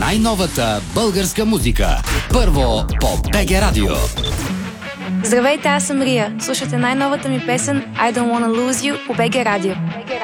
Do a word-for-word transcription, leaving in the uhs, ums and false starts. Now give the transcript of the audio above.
най-новата българска музика. Първо по БГ Радио. Здравейте, аз съм Рия. Слушате най-новата ми песен I Don't Wanna Lose You по БГ Радио.